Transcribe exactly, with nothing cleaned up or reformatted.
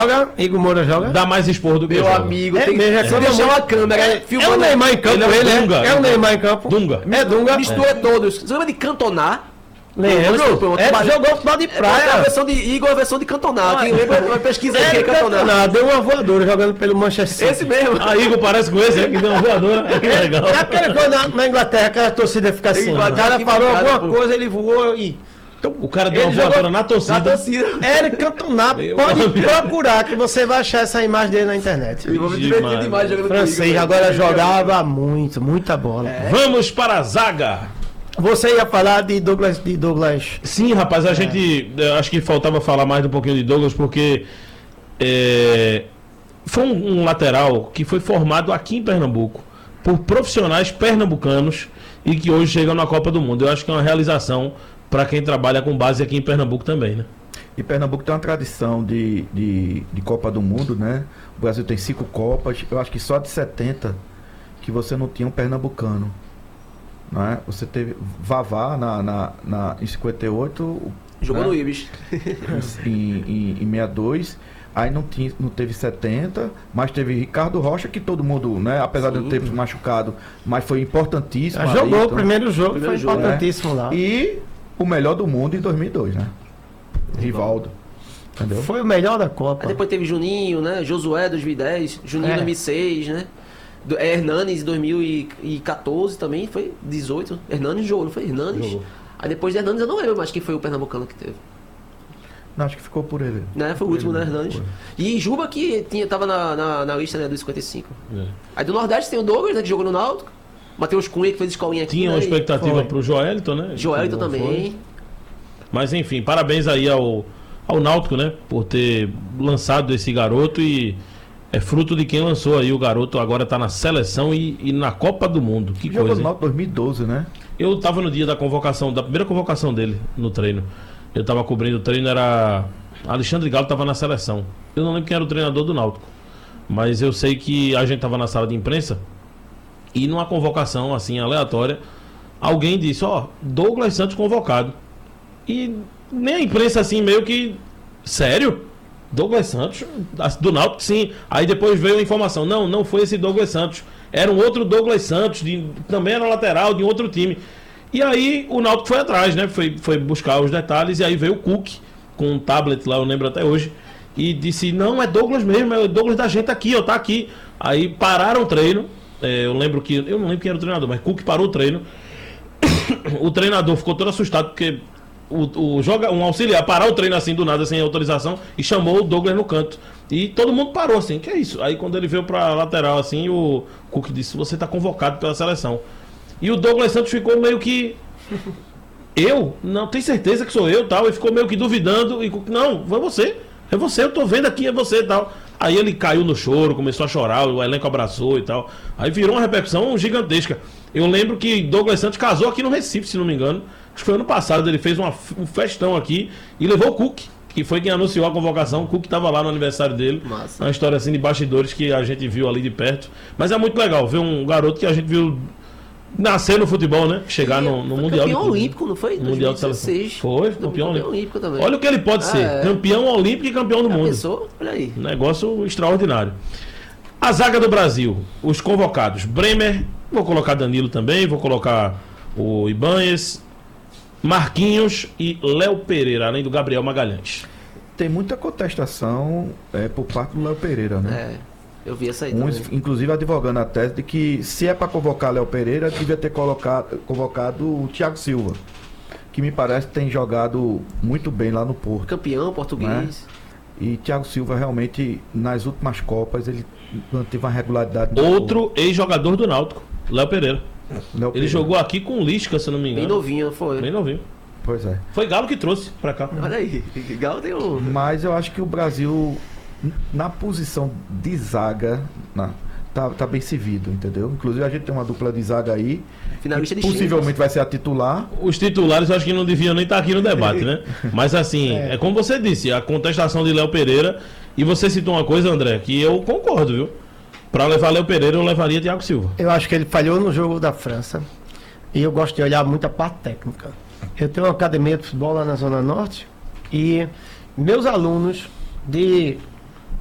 Joga, Igor Moura joga. Dá mais esporro do que Meu joga. amigo, É tem mesmo, é que só deixar deixar uma câmera É, filmando. é o Neymar em campo, Ele é o ele, Dunga. é, é o Neymar em campo. Dunga. É Dunga. Mistura todos. Você lembra de Cantonar? Lembro. Pronto, É, mas- jogou futebol de É a praia. versão de Igor, a versão de Cantonar. Quem lembra, vai pesquisar aí quem é É, Cantonar. Cantonar, deu uma voadora jogando pelo Manchester City. Esse mesmo. Ah, Igor parece com esse, é que deu uma voadora. Que legal. É aquele coisa na, na Inglaterra, aquela torcida fica assim. Inglaterra O cara que falou fica, alguma pô. coisa, ele voou e. Então, o cara deu Ele uma voadora jogou- na torcida. Na torcida. Eric Cantona, Meu pode amigo. procurar que você vai achar essa imagem dele na internet. Eu vou me Demais, divertir demais jogando com o Francês Igor. agora jogava muito, muita bola. Vamos para a zaga. Você ia falar de Douglas, de Douglas. Sim, rapaz, a gente. Eu acho que faltava falar mais um pouquinho de Douglas, porque é, foi um, um lateral que foi formado aqui em Pernambuco por profissionais pernambucanos e que hoje chegam na Copa do Mundo. Eu acho que é uma realização para quem trabalha com base aqui em Pernambuco também, né? E Pernambuco tem uma tradição de, de, de Copa do Mundo, né? O Brasil tem cinco Copas. Eu acho que só de setenta que você não tinha um pernambucano. Não é? Você teve Vavá na, na, na, em cinquenta e oito, Jogou né? no Ibis. em, em, em sessenta e dois. Aí não, tinha, não teve setenta, mas teve Ricardo Rocha, que todo mundo, né? Apesar de Sim. não ter se machucado, mas foi importantíssimo. Já ali, jogou o então. primeiro jogo, Primeiro foi jogo, importantíssimo lá. E o melhor do mundo em dois mil e dois, né? Rivaldo. Entendeu? Foi o melhor da Copa. Aí depois teve Juninho, né? Josué dois mil e dez, Juninho É. dois mil e seis, né? Do, é, Hernanes dois mil e quatorze também, foi dezoito. Hernanes jogou, não foi Hernanes? Jogou. Aí depois de Hernanes eu não lembro mais quem foi o pernambucano que teve. Não, acho que ficou por ele. Né? Foi o último, né, Hernandes? E Juba que tinha, tava na, na, na lista, né, dos cinquenta e cinco. É. Aí do Nordeste tem o Douglas, né, que jogou no Náutico. Matheus Cunha, que fez escolinha aqui. Tinha né, uma e- expectativa Foi. pro Joelito, né? Joelito Que não também. foi. Mas enfim, parabéns aí ao, ao Náutico, né? Por ter lançado esse garoto e é fruto de quem lançou aí o garoto. Agora tá na seleção e, e na Copa do Mundo. Que Jogou coisa, no hein? Náutico dois mil e doze, né? Eu tava no dia da convocação, da primeira convocação dele no treino. Eu tava cobrindo o treino, era Alexandre Galo, tava na seleção. Eu não lembro quem era o treinador do Náutico, mas eu sei que a gente tava na sala de imprensa e numa convocação assim aleatória, alguém disse, ó, Douglas Santos convocado. E nem a imprensa assim meio que, sério? Douglas Santos do Náutico, sim. Aí depois veio a informação, não, não foi esse Douglas Santos, era um outro Douglas Santos, de, também era lateral de um outro time. E aí o Náutico foi atrás, né? Foi, foi buscar os detalhes e aí veio o Cook com um tablet lá, eu lembro até hoje, e disse, não, é Douglas mesmo, é o Douglas da gente aqui, ó, tá aqui. Aí pararam o treino, é, eu lembro que, eu não lembro quem era o treinador, mas Cook parou o treino. O treinador ficou todo assustado porque o, o joga, um auxiliar parar o treino assim do nada, sem autorização, e chamou o Douglas no canto. E todo mundo parou assim, que é isso? Aí quando ele veio pra lateral assim, o Cook disse, você tá convocado pela seleção. E o Douglas Santos ficou meio que... Eu? Não, tem certeza que sou eu, tal. E ficou meio que duvidando. E não, foi você. É você, eu tô vendo aqui, é você, tal. Aí ele caiu no choro, começou a chorar, o elenco abraçou e tal. Aí virou uma repercussão gigantesca. Eu lembro que Douglas Santos casou aqui no Recife, se não me engano. Acho que foi ano passado, ele fez uma, um festão aqui e levou o Cook, que foi quem anunciou a convocação. O Cook tava lá no aniversário dele. Massa. Uma história assim de bastidores que a gente viu ali de perto. Mas é muito legal ver um garoto que a gente viu nascer no futebol, né? Chegar no, no Foi Mundial de campeão Clube. olímpico, não foi? Mundial de seleção. dois mil e dezesseis. Foi, campeão olímpico. olímpico também. Olha o que ele pode Ah, ser. é. Campeão olímpico e campeão do Já mundo. pensou? Olha aí. Um negócio extraordinário. A zaga do Brasil, os convocados. Bremer, vou colocar Danilo também, vou colocar o Ibanez, Marquinhos e Léo Pereira, além do Gabriel Magalhães. Tem muita contestação é, por parte do Léo Pereira, né? É. Eu vi essa aí Uns, também. inclusive advogando a tese de que se é para convocar Léo Pereira, devia ter colocado, convocado o Thiago Silva, que me parece que tem jogado muito bem lá no Porto. Campeão português. E Thiago Silva realmente, nas últimas Copas, ele manteve uma regularidade. muito Outro ex-jogador do Náutico, Léo Pereira. boa. Léo Ele Pereira. jogou aqui com o Lisca, se eu não me Bem engano. novinho, foi. Bem novinho. Pois é. Foi Galo que trouxe pra cá. Olha aí. Galo tem um. Mas eu acho que o Brasil, na posição de zaga, na, tá, tá bem servido, entendeu? Inclusive a gente tem uma dupla de zaga aí, Finalista que de possivelmente vai ser a titular. Os titulares eu acho que não deviam nem estar aqui no debate, né? Mas assim, é. é como você disse, a contestação de Léo Pereira. E você citou uma coisa, André, que eu concordo, viu? Pra levar Léo Pereira, eu levaria Thiago Silva. Eu acho que ele falhou no jogo da França. E eu gosto de olhar muito a parte técnica. Eu tenho uma academia de futebol lá na Zona Norte. E meus alunos de